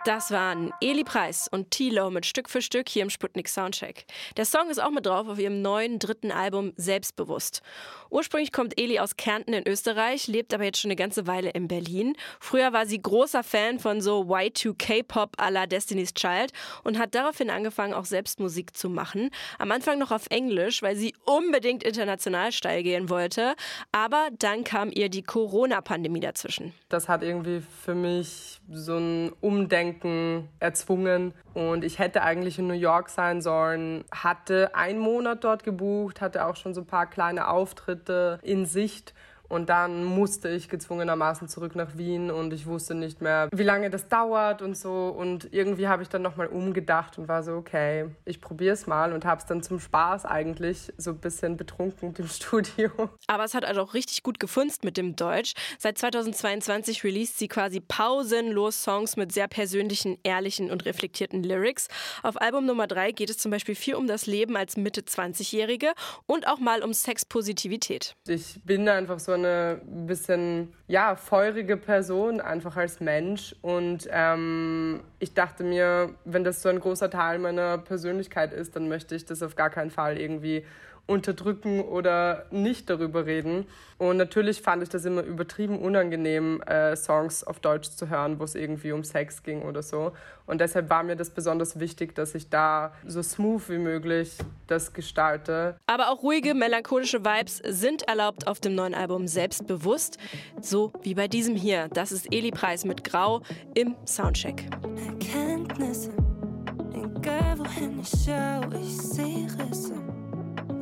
Das waren Eli Preis und Tilo mit Stück für Stück hier im Sputnik Soundcheck. Der Song ist auch mit drauf auf ihrem neuen 3. Album Selbstbewusst. Ursprünglich kommt Eli aus Kärnten in Österreich, lebt aber jetzt schon eine ganze Weile in Berlin. Früher war sie großer Fan von so Y2K-Pop à la Destiny's Child und hat daraufhin angefangen, auch selbst Musik zu machen. Am Anfang noch auf Englisch, weil sie unbedingt international steil gehen wollte. Aber dann kam ihr die Corona-Pandemie dazwischen. Das hat irgendwie für mich so ein Umdenken erzwungen und ich hätte eigentlich in New York sein sollen, hatte einen Monat dort gebucht, hatte auch schon so ein paar kleine Auftritte in Sicht. Und dann musste ich gezwungenermaßen zurück nach Wien und ich wusste nicht mehr, wie lange das dauert und so. Und irgendwie habe ich dann nochmal umgedacht und war so, okay, ich probiere es mal und habe es dann zum Spaß eigentlich so ein bisschen betrunken im Studio. Aber es hat also auch richtig gut gefunzt mit dem Deutsch. Seit 2022 released sie quasi pausenlos Songs mit sehr persönlichen, ehrlichen und reflektierten Lyrics. Auf Album Nummer 3 geht es zum Beispiel viel um das Leben als Mitte-20-Jährige und auch mal um Sexpositivität. Ich bin einfach so eine bisschen feurige Person, einfach als Mensch. Und ich dachte mir, wenn das so ein großer Teil meiner Persönlichkeit ist, dann möchte ich das auf gar keinen Fall irgendwie unterdrücken oder nicht darüber reden. Und natürlich fand ich das immer übertrieben unangenehm, Songs auf Deutsch zu hören, wo es irgendwie um Sex ging oder so. Und deshalb war mir das besonders wichtig, dass ich da so smooth wie möglich das gestalte. Aber auch ruhige, melancholische Vibes sind erlaubt auf dem neuen Album Selbstbewusst. So wie bei diesem hier. Das ist Eli Preis mit Grau im Soundcheck. Erkenntnisse, egal wohin ich schaue, ich sehe Risse.